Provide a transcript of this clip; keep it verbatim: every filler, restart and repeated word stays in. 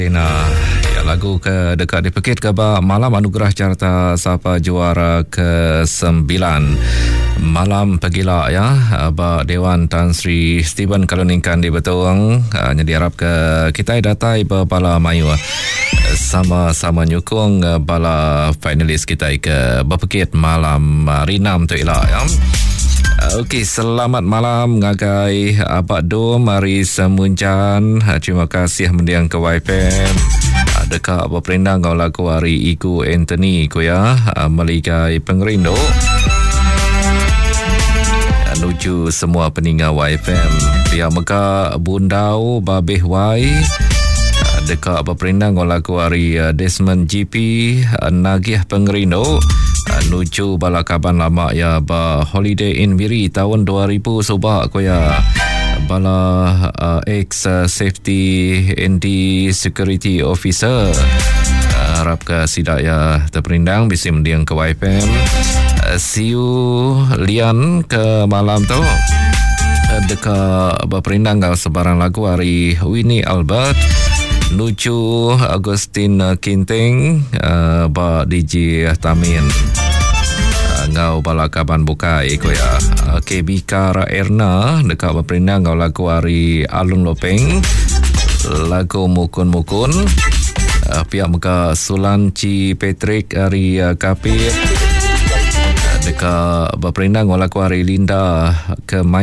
Nah, ya, lagu ke dekat dipekit ke ba Malam Anugerah Carta Sapa Juara ke sembilan. Malam Pegila ya, ba Dewan Tan Sri Stephen Kaluningkan di Betuang hanya diharap ke kita datai ba bala mayu sama-sama nyukung bala finalis kita ke bapekit malam rinam tu ila ya. Okey, selamat malam ngagai abak do mari semuncan. Terima kasih mendiang ke Y F M. Dekat berperindang kau laku hari Iku Anthony ko ya meligai pengerindo. Nuju semua peningat Y F M. Pihak Mekah Bundau Babeh Y. Dekat berperindang kau laku hari Desmond G P Nagih Pengerindo. Nuju balakaban lama ya ba Holiday in Miri tahun dua ribu subak ko ya bala uh, ex uh, safety and security officer uh, harap ke sidak ya terperindang bisi mendiang ke Y F M. uh, see you Lian ke malam tu uh, dekat berperindang kau sebarang lagu hari Winnie Albert Nuju Agustin Kinting uh, ba D J Tamin uh, ngau balakaban buka iko ya uh, K B Kara Erna dekat berperindang ngau lagu hari Alun Lopeng lagu Mukun-Mukun uh, pihak muka Sulanci Patrick hari uh, Kapit uh, dekat berperindang ngau lagu hari Linda ke